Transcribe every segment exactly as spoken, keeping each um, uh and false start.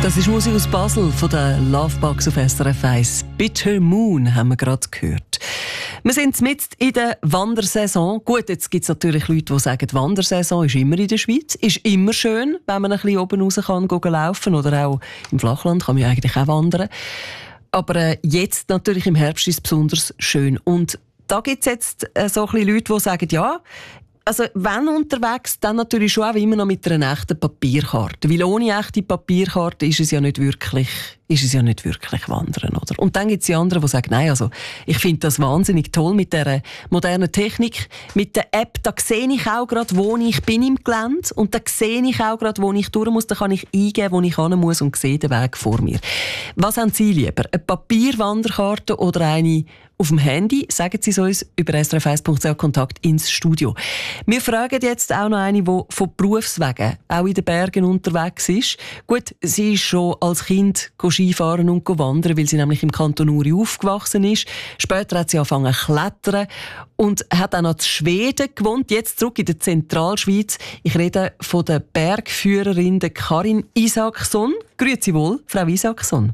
Das ist Musik aus Basel von der Lovebox auf S R F eins. Bitter Moon haben wir gerade gehört. Wir sind mitten in der Wandersaison. Gut, jetzt gibt es natürlich Leute, die sagen, die Wandersaison ist immer in der Schweiz. Ist immer schön, wenn man ein bisschen oben raus kann, gehen laufen. Oder auch im Flachland kann man ja eigentlich auch wandern. Aber äh, jetzt natürlich im Herbst ist es besonders schön. Und da gibt es jetzt äh, so ein bisschen Leute, die sagen, ja, also wenn unterwegs, dann natürlich schon auch immer noch mit einer echten Papierkarte. Weil ohne echte Papierkarte ist es ja nicht wirklich, ist es ja nicht wirklich Wandern, oder? Und dann gibt es die anderen, die sagen, nein, also ich finde das wahnsinnig toll mit dieser modernen Technik. Mit der App, da sehe ich auch gerade, wo ich bin im Gelände. Und da sehe ich auch gerade, wo ich durch muss. Da kann ich eingeben, wo ich hin muss und sehe den Weg vor mir. Was haben Sie lieber? Eine Papierwanderkarte oder eine auf dem Handy? Sagen Sie es uns über s r f eins punkt c h Kontakt ins Studio. Wir fragen jetzt auch noch eine, die von Berufswegen auch in den Bergen unterwegs ist. Gut, sie ist schon als Kind Skifahren und wandern, weil sie nämlich im Kanton Uri aufgewachsen ist. Später hat sie angefangen zu klettern und hat auch noch in Schweden gewohnt. Jetzt zurück in der Zentralschweiz. Ich rede von der Bergführerin der Karin Isaksson. Grüezi wohl, Frau Isaksson.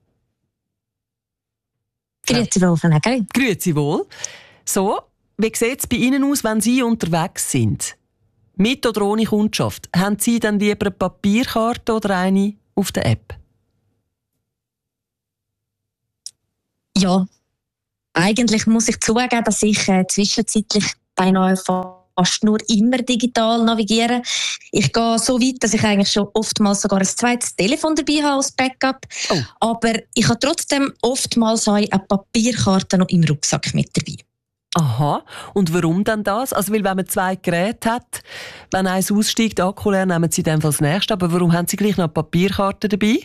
Grüezi wohl, Frau Nägeli. Grüezi wohl. So, wie sieht es bei Ihnen aus, wenn Sie unterwegs sind? Mit oder ohne Kundschaft? Haben Sie dann lieber eine Papierkarte oder eine auf der App? Ja, eigentlich muss ich zugeben, dass ich äh, zwischenzeitlich beinahe fast nur immer digital navigiere. Ich gehe so weit, dass ich eigentlich schon oftmals sogar ein zweites Telefon dabei habe als Backup. Oh. Aber ich habe trotzdem oftmals eine Papierkarte noch im Rucksack mit dabei. Aha. Und warum denn das? Also, weil wenn man zwei Geräte hat, wenn eins aussteigt, Akku leer, nehmen Sie dann das nächste. Aber warum haben Sie gleich noch eine Papierkarte dabei?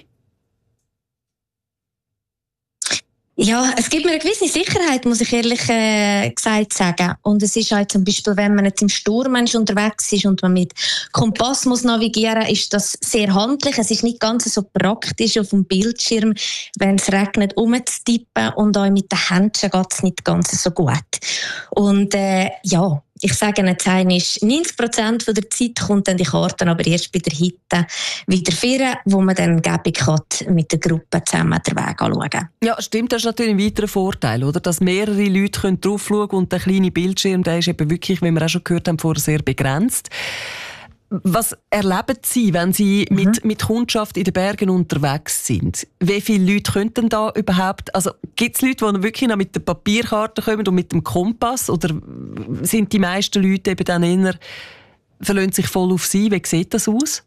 Ja, es gibt mir eine gewisse Sicherheit, muss ich ehrlich äh, gesagt sagen. Und es ist halt zum Beispiel, wenn man jetzt im Sturm unterwegs ist und man mit Kompass muss navigieren, ist das sehr handlich. Es ist nicht ganz so praktisch auf dem Bildschirm, wenn es regnet, rumzutippen, und auch mit den Händchen geht es nicht ganz so gut. Und äh, ja, ich sage jetzt einmal, neunzig Prozent der Zeit kommt dann die Karte aber erst bei der Hitte wieder vor, wo man dann Gebung hat, mit der Gruppe zusammen den Weg anschauen. Ja, stimmt. Das ist natürlich ein weiterer Vorteil, oder? Dass mehrere Leute drauf schauen können und der kleine Bildschirm, der ist eben wirklich, wie wir auch schon gehört haben, vorher sehr begrenzt. Was erleben Sie, wenn Sie mhm. mit, mit Kundschaft in den Bergen unterwegs sind? Wie viele Leute könnten da überhaupt, also gibt es Leute, die wirklich noch mit der Papierkarte kommen und mit dem Kompass, oder sind die meisten Leute eben dann eher, verlassen sich voll auf Sie? Wie sieht das aus?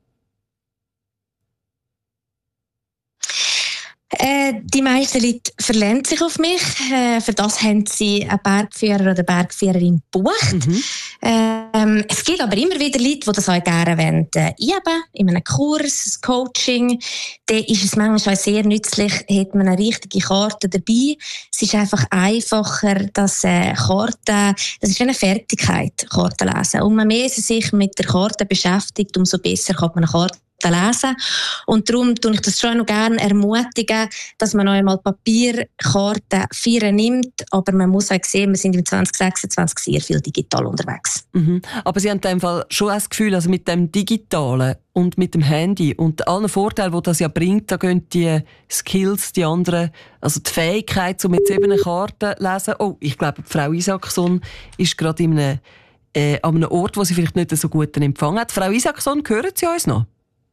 Äh, die meisten Leute verlassen sich auf mich. Äh, für das haben sie einen Bergführer oder Bergführerin gebucht. Mhm. Ähm, es gibt aber immer wieder Leute, die das auch gerne wollen, äh, üben, in einem Kurs, ein Coaching. Dann ist es manchmal auch sehr nützlich, hat man eine richtige Karte dabei. Es ist einfach einfacher, dass äh, Karten, das ist eine Fertigkeit, Karten lesen. Und je mehr sie sich mit der Karte beschäftigt, umso besser kann man eine Karte lesen. Und darum tue ich das schon noch gerne ermutigen, dass man noch einmal Papierkarten vier nimmt, aber man muss auch sehen, wir sind im zwanzig sechsundzwanzig sehr viel digital unterwegs. Mhm. Aber Sie haben in dem Fall schon das Gefühl, also mit dem Digitalen und mit dem Handy und allen Vorteilen, die das ja bringt, da gehen die Skills, die anderen, also die Fähigkeit, um jetzt eben eine Karte zu lesen. Oh, ich glaube, Frau Isaksson ist gerade in einem, äh, an einem Ort, wo sie vielleicht nicht so guten Empfang hat. Frau Isaksson, hören Sie uns noch?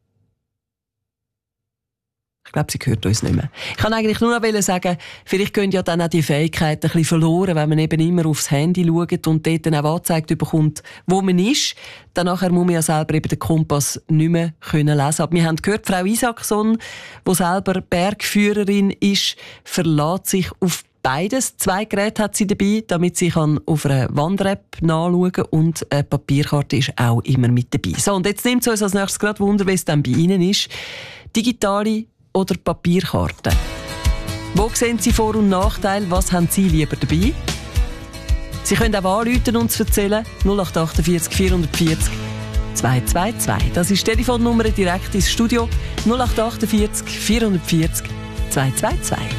Ich glaube, sie hört uns nicht mehr. Ich kann eigentlich nur noch sagen, vielleicht gehen ja dann auch die Fähigkeiten ein bisschen verloren, wenn man eben immer aufs Handy schaut und dort dann auch angezeigt bekommt, wo man ist. Dann nachher muss man ja selber eben den Kompass nicht mehr können lesen. Aber wir haben gehört, Frau Isaksson, die selber Bergführerin ist, verlässt sich auf beides. Zwei Geräte hat sie dabei, damit sie kann auf einer Wander-App nachschauen kann, und eine Papierkarte ist auch immer mit dabei. So, und jetzt nimmt es uns als nächstes gerade Wunder, wie es dann bei Ihnen ist. Digitale oder Papierkarten? Wo sehen Sie Vor- und Nachteile? Was haben Sie lieber dabei? Sie können auch anrufen und uns erzählen. null acht vier acht vier vier null zwei zwei zwei. Das ist die Telefonnummer direkt ins Studio. null acht vier acht vier vier null zwei zwei zwei.